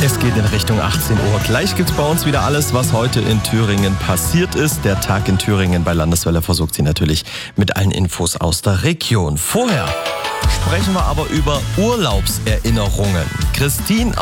Es geht in Richtung 18 Uhr. Gleich gibt's bei uns wieder alles, was heute in Thüringen passiert ist. Der Tag in Thüringen bei Landeswelle versorgt Sie natürlich mit allen Infos aus der Region. Vorher sprechen wir aber über Urlaubserinnerungen. Christine